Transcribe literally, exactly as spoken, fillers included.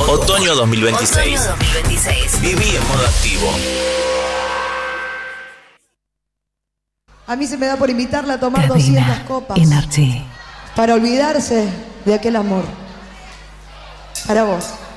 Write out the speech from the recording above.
Otoño dos mil veintiséis. Otoño dos mil veintiséis. Viví en modo activo. A mí se me da por invitarla a tomar Cadena doscientas copas Energy. para olvidarse de aquel amor. Para vos.